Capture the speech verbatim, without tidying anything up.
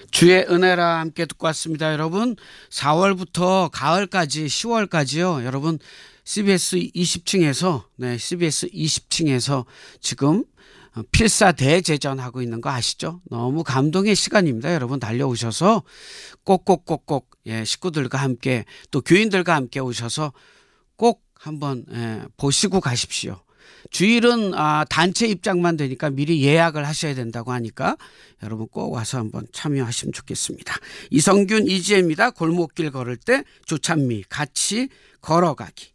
주의 은혜라 함께 듣고 왔습니다. 여러분, 사월부터 가을까지 시월까지요. 여러분, 씨비에스 이십 층에서 네, 씨비에스 이십 층에서 지금 필사 대제전하고 있는 거 아시죠? 너무 감동의 시간입니다. 여러분 달려오셔서 꼭꼭꼭꼭 예, 식구들과 함께 또 교인들과 함께 오셔서 꼭 한번 예, 보시고 가십시오. 주일은 아, 단체 입장만 되니까 미리 예약을 하셔야 된다고 하니까 여러분 꼭 와서 한번 참여하시면 좋겠습니다. 이성균 이지혜입니다. 골목길 걸을 때 조찬미 같이 걸어가기.